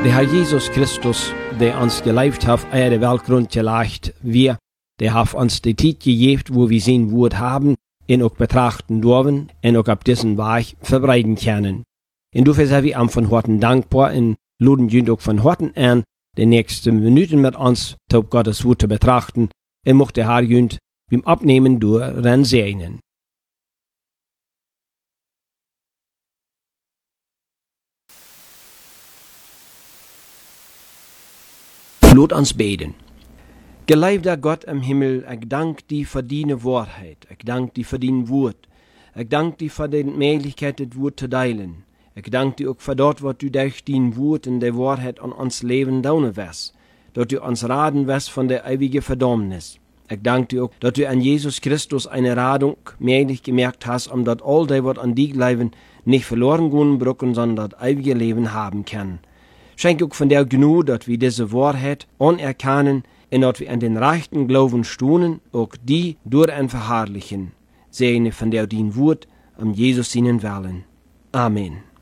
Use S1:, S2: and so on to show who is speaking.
S1: De Herr Jesus Christus, der uns gelebt hat, de Weltgrund gelegt, der hat uns die Zeit gegeben, wo wir sein Wort haben, und auch betrachten dürfen, und auch auf diesen Weg verbreiten können. Und dafür sind wir von Herzen dankbar und laden uns auch von Herzen an, die nächsten Minuten mit uns auf Gottes Wort zu betrachten, und möchte der Herr uns beim Abnehmen durch segnen. Laat uns beten. Geliebter Gott im Himmel, ich danke dir für deine Wahrheit, ich danke dir für dein Wort, ich danke dir für die Möglichkeit, das Wort zu teilen. Ich danke dir auch für dort, was du durch dein Wort und die Wahrheit an uns Leben daunen wirst, dass du uns raten wirst von der ewigen Verdammnis. Ich danke dir auch, dass du an Jesus Christus eine Radung möglich gemerkt hast, dass all die, was an dir leben, nicht verloren gehen brücken, sondern das ewige Leben haben können. Schenk auch von der Gnade, dass wir diese Wahrheit anerkennen und dass wir an den rechten Glauben stunden, auch die durch ein Verherrlichen. Segne von der dein Wort, Jesus seinen Willen. Amen.